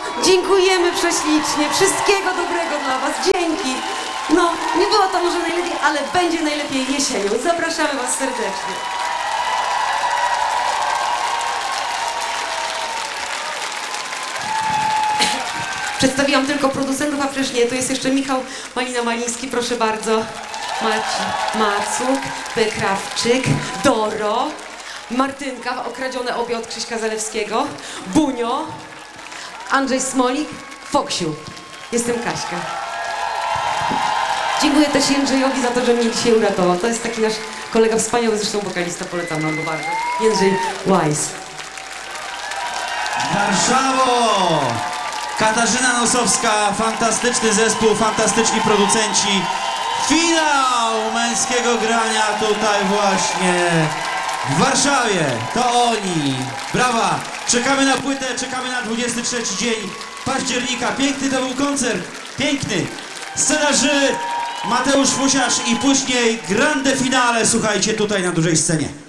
Dziękujemy prześlicznie. Wszystkiego dobrego dla was. Dzięki. No, nie było to może najlepiej, ale będzie najlepiej jesienią. Zapraszamy was serdecznie. Przedstawiłam tylko producentów, a przecież nie, to jest jeszcze Michał Malina-Maliński, proszę bardzo. Macuk, Krawczyk, Doro, Martynka, okradzione obie od Krzyśka Zalewskiego, Bunio, Andrzej Smolik, Foksiu. Jestem Kaśka. Dziękuję też Jędrzejowi za to, że mnie dzisiaj uratował. To jest taki nasz kolega wspaniały, zresztą wokalista, polecam wam go bardzo. Jędrzej Wise. Warszawo! Katarzyna Nosowska, fantastyczny zespół, fantastyczni producenci. Finał męskiego grania tutaj właśnie w Warszawie. To oni. Brawa! Czekamy na płytę, czekamy na 23 dzień października. Piękny to był koncert. Piękny. Scenarzy Mateusz Fusiarz i później grande finale, słuchajcie, tutaj na dużej scenie.